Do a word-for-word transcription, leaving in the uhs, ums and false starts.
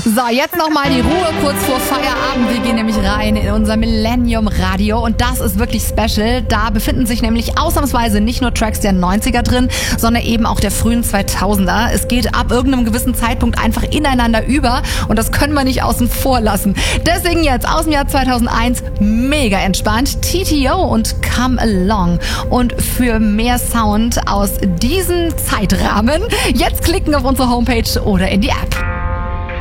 So, jetzt nochmal die Ruhe kurz vor Feierabend. Wir gehen nämlich rein in unser Millennium Radio und das ist wirklich special. Da befinden sich nämlich ausnahmsweise nicht nur Tracks der neunziger drin, sondern eben auch der frühen zweitausender. Es geht ab irgendeinem gewissen Zeitpunkt einfach ineinander über und das können wir nicht außen vor lassen. Deswegen jetzt aus dem Jahr zweitausendeins mega entspannt T T O und Come Along. Und für mehr Sound aus diesem Zeitrahmen jetzt klicken auf unsere Homepage oder in die App.